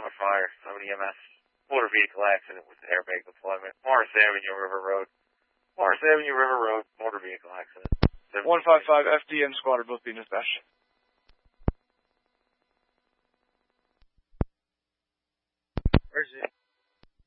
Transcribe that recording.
on fire. Summit EMS. Motor vehicle accident with airbag deployment. Morris Avenue, River Road. Morris Avenue, River Road. Motor vehicle accident. 155 FDM squad are both being dispatched. Where's it?